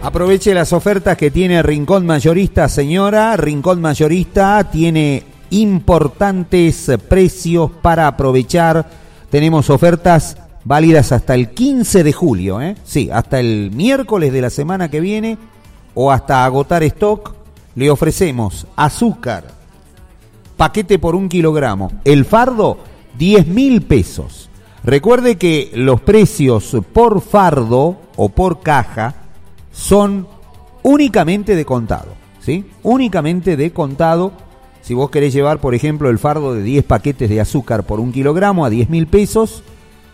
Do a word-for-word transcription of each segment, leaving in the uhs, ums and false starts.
Aproveche las ofertas que tiene Rincón Mayorista, señora. Rincón Mayorista tiene importantes precios para aprovechar. Tenemos ofertas válidas hasta el quince de julio, ¿eh? Sí, hasta el miércoles de la semana que viene o hasta agotar stock. Le ofrecemos azúcar, paquete por un kilogramo. El fardo, diez mil pesos. Recuerde que los precios por fardo o por caja son únicamente de contado, ¿sí? Únicamente de contado. Si vos querés llevar, por ejemplo, el fardo de diez paquetes de azúcar por un kilogramo a diez mil pesos,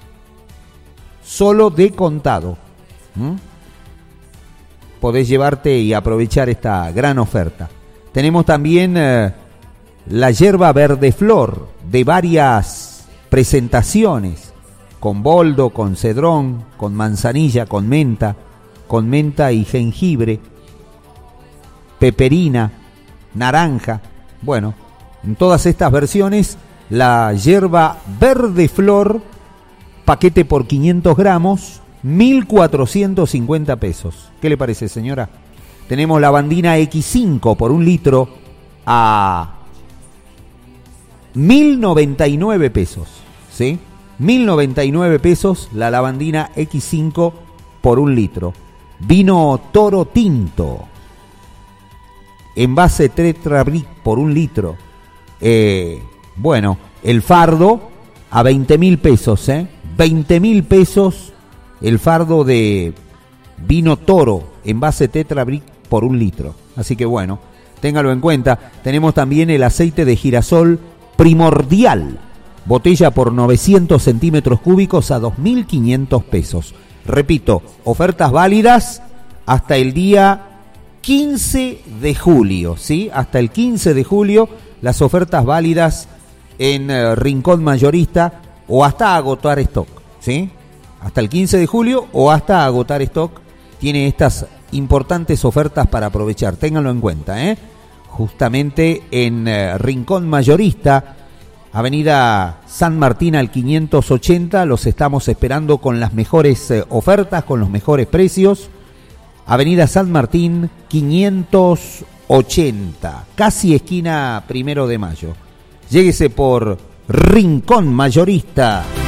solo de contado. ¿Mm? Podés llevarte y aprovechar esta gran oferta. Tenemos también eh, la yerba verde flor de varias presentaciones, con boldo, con cedrón, con manzanilla, con menta, con menta y jengibre, peperina, naranja. Bueno, en todas estas versiones, la yerba verde flor, paquete por quinientos gramos, mil cuatrocientos cincuenta pesos. ¿Qué le parece, señora? Tenemos la lavandina equis cinco por un litro a mil noventa y nueve pesos, ¿sí? mil noventa y nueve pesos la lavandina equis cinco por un litro. Vino Toro Tinto, envase Tetra Brick por un litro. Eh, bueno, el fardo a veinte mil pesos, ¿eh? veinte mil pesos el fardo de vino Toro, envase Tetra Brick por un litro. Así que bueno, téngalo en cuenta. Tenemos también el aceite de girasol Primordial, botella por novecientos centímetros cúbicos a dos mil quinientos pesos. Repito, ofertas válidas hasta el día quince de julio, ¿sí? Hasta el quince de julio las ofertas válidas en eh, Rincón Mayorista o hasta agotar stock, ¿sí? Hasta el quince de julio o hasta agotar stock tiene estas importantes ofertas para aprovechar. Ténganlo en cuenta, ¿eh? Justamente en eh, Rincón Mayorista, Avenida San Martín al quinientos ochenta, los estamos esperando con las mejores eh, ofertas, con los mejores precios. Avenida San Martín quinientos ochenta, casi esquina Primero de Mayo. Lléguese por Rincón Mayorista.